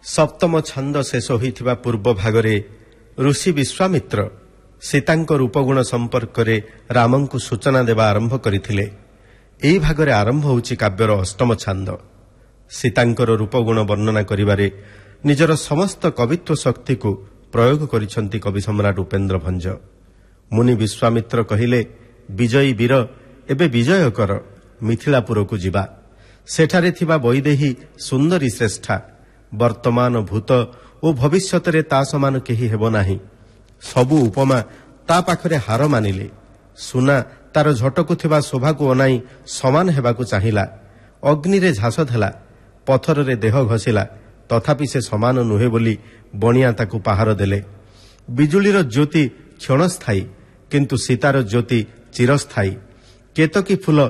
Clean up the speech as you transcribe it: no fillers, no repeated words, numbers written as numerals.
ସପ୍ତମ ଛାନ୍ଦ ଶେଷ ହୋଇଥିବା ପୂର୍ବ ଭାଗରେ ଋଷି ବିଶ୍ୱାମିତ୍ର ସୀତାଙ୍କ ରୂପଗୁଣ ସମ୍ପର୍କରେ ରାମଙ୍କୁ ସୂଚନା ଦେବା ଆରମ୍ଭ କରିଥିଲେ। ଏହି ଭାଗରେ ଆରମ୍ଭ ହେଉଛି କାବ୍ୟର ଅଷ୍ଟମ ଛାନ୍ଦ। ସୀତାଙ୍କର ରୂପଗୁଣ ବର୍ଣ୍ଣନା କରିବାରେ ନିଜର ସମସ୍ତ କବିତ୍ୱ ଶକ୍ତିକୁ ପ୍ରୟୋଗ କରିଛନ୍ତି କବି ସମ୍ରାଟ ଉପେନ୍ଦ୍ର ଭଞ୍ଜ। ମୁନି ବିଶ୍ୱାମିତ୍ର କହିଲେ, ବିଜୟୀ ବୀର, ଏବେ ବିଜୟ କର, ମିଥିଳାପୁରକୁ ଯିବା। ସେଠାରେ ଥିବା ବୈଦେହୀ ସୁନ୍ଦରୀ ଶ୍ରେଷ୍ଠା, ବର୍ତ୍ତମାନ ଭୂତ ଓ ଭବିଷ୍ୟତରେ ତା ସମାନ କେହି ହେବ ନାହିଁ। ସବୁ ଉପମା ତା ପାଖରେ ହାର ମାନିଲେ। ସୁନା ତାର ଝଟକୁଥିବା ଶୋଭାକୁ ଅନାଇ ସମାନ ହେବାକୁ ଚାହିଁଲା। ଅଗ୍ନିରେ ଝାସ ଦେଲା, ପଥରରେ ଦେହ ଘଷିଲା, ତଥାପି ସେ ସମାନ ନୁହେଁ ବୋଲି ବଣିଆ ତାକୁ ପାହାର ଦେଲେ। ବିଜୁଳିର ଜ୍ୟୋତି କ୍ଷଣସ୍ଥାୟୀ, କିନ୍ତୁ ସୀତାର ଜ୍ୟୋତି ଚିରସ୍ଥାୟୀ। କେତକୀ ଫୁଲ